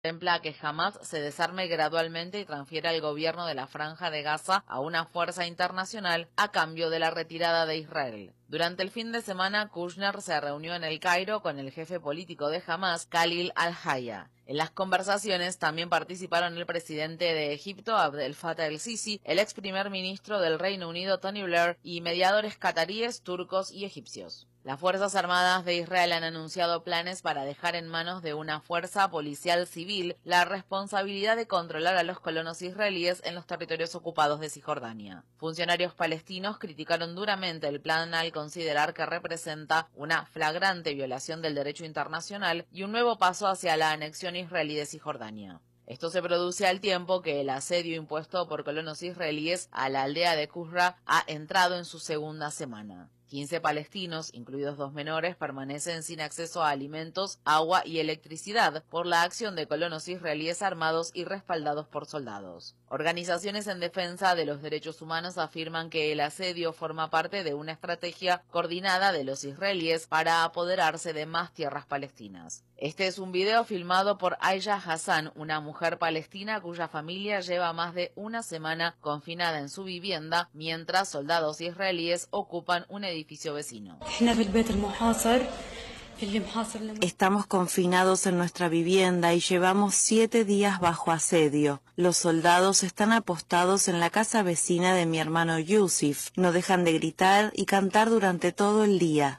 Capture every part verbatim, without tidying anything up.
contempla que Hamás se desarme gradualmente y transfiera el gobierno de la Franja de Gaza a una fuerza internacional a cambio de la retirada de Israel. Durante el fin de semana, Kushner se reunió en el Cairo con el jefe político de Hamás, Khalil al-Haya. En las conversaciones también participaron el presidente de Egipto, Abdel Fattah el-Sisi, el ex primer ministro del Reino Unido, Tony Blair, y mediadores cataríes, turcos y egipcios. Las Fuerzas Armadas de Israel han anunciado planes para dejar en manos de una fuerza policial civil la responsabilidad de controlar a los colonos israelíes en los territorios ocupados de Cisjordania. Funcionarios palestinos criticaron duramente el plan al considerar que representa una flagrante violación del derecho internacional y un nuevo paso hacia la anexión israelí de Cisjordania. Esto se produce al tiempo que el asedio impuesto por colonos israelíes a la aldea de Qusra ha entrado en su segunda semana. quince palestinos, incluidos dos menores, permanecen sin acceso a alimentos, agua y electricidad por la acción de colonos israelíes armados y respaldados por soldados. Organizaciones en defensa de los derechos humanos afirman que el asedio forma parte de una estrategia coordinada de los israelíes para apoderarse de más tierras palestinas. Este es un video filmado por Aisha Hassan, una mujer palestina cuya familia lleva más de una semana confinada en su vivienda mientras soldados israelíes ocupan un edificio vecino. Estamos confinados en nuestra vivienda y llevamos siete días bajo asedio. Los soldados están apostados en la casa vecina de mi hermano Yusuf. No dejan de gritar y cantar durante todo el día.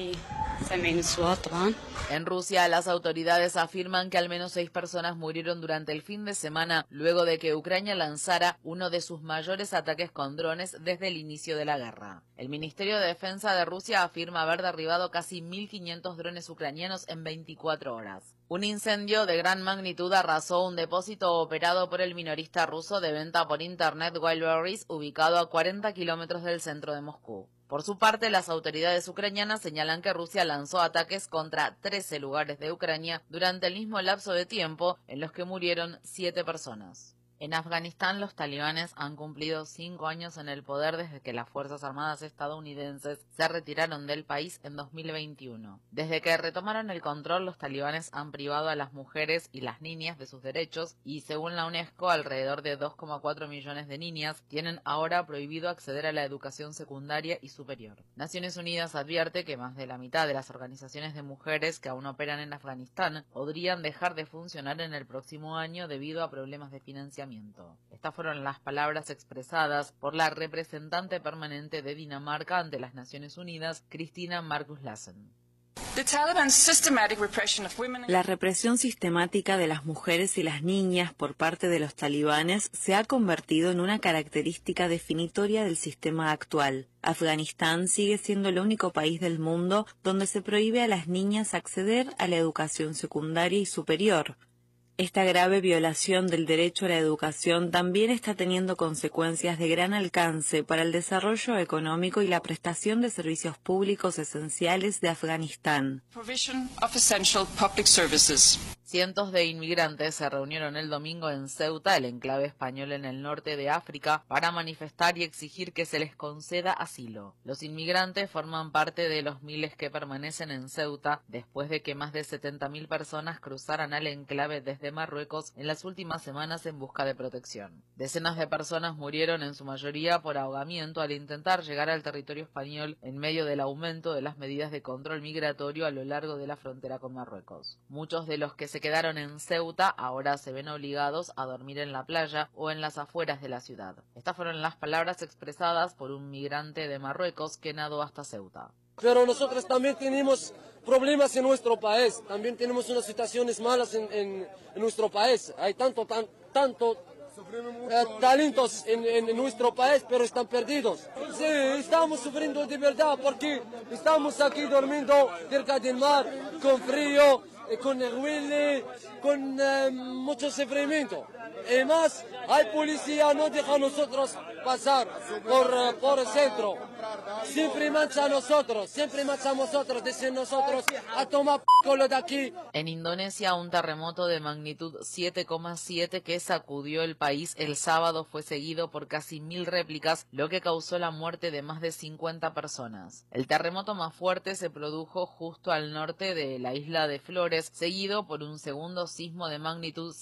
En Rusia, las autoridades afirman que al menos seis personas murieron durante el fin de semana luego de que Ucrania lanzara uno de sus mayores ataques con drones desde el inicio de la guerra. El Ministerio de Defensa de Rusia afirma haber derribado casi mil quinientos drones ucranianos en veinticuatro horas. Un incendio de gran magnitud arrasó un depósito operado por el minorista ruso de venta por internet Wildberries, ubicado a cuarenta kilómetros del centro de Moscú. Por su parte, las autoridades ucranianas señalan que Rusia lanzó ataques contra trece lugares de Ucrania durante el mismo lapso de tiempo en los que murieron siete personas. En Afganistán, los talibanes han cumplido cinco años en el poder desde que las Fuerzas Armadas estadounidenses se retiraron del país en dos mil veintiuno. Desde que retomaron el control, los talibanes han privado a las mujeres y las niñas de sus derechos y, según la UNESCO, alrededor de dos coma cuatro millones de niñas tienen ahora prohibido acceder a la educación secundaria y superior. Naciones Unidas advierte que más de la mitad de las organizaciones de mujeres que aún operan en Afganistán podrían dejar de funcionar en el próximo año debido a problemas de financiamiento. Estas fueron las palabras expresadas por la representante permanente de Dinamarca ante las Naciones Unidas, Christina Marcus Lassen. La represión sistemática de las mujeres y las niñas por parte de los talibanes se ha convertido en una característica definitoria del sistema actual. Afganistán sigue siendo el único país del mundo donde se prohíbe a las niñas acceder a la educación secundaria y superior. Esta grave violación del derecho a la educación también está teniendo consecuencias de gran alcance para el desarrollo económico y la prestación de servicios públicos esenciales de Afganistán. Cientos de inmigrantes se reunieron el domingo en Ceuta, el enclave español en el norte de África, para manifestar y exigir que se les conceda asilo. Los inmigrantes forman parte de los miles que permanecen en Ceuta después de que más de setenta mil personas cruzaran al enclave desde Marruecos en las últimas semanas en busca de protección. Decenas de personas murieron, en su mayoría por ahogamiento, al intentar llegar al territorio español en medio del aumento de las medidas de control migratorio a lo largo de la frontera con Marruecos. Muchos de los que se quedaron en Ceuta ahora se ven obligados a dormir en la playa o en las afueras de la ciudad. Estas fueron las palabras expresadas por un migrante de Marruecos que nadó hasta Ceuta. Pero nosotros también tenemos problemas en nuestro país, también tenemos unas situaciones malas en, en, en nuestro país. Hay tanto, tan, tanto eh, talentos en, en, en nuestro país, pero están perdidos. Sí, estamos sufriendo de verdad porque estamos aquí durmiendo cerca del mar, con frío, con el huele, con eh, mucho sufrimiento. Y más, hay policía, no deja a nosotros pasar por, uh, por el centro. Siempre mancha a nosotros, siempre mancha a nosotros, dicen nosotros, a tomar p*** lo de aquí. En Indonesia, un terremoto de magnitud siete coma siete que sacudió el país el sábado fue seguido por casi mil réplicas, lo que causó la muerte de más de cincuenta personas. El terremoto más fuerte se produjo justo al norte de la isla de Flores, seguido por un segundo sismo de magnitud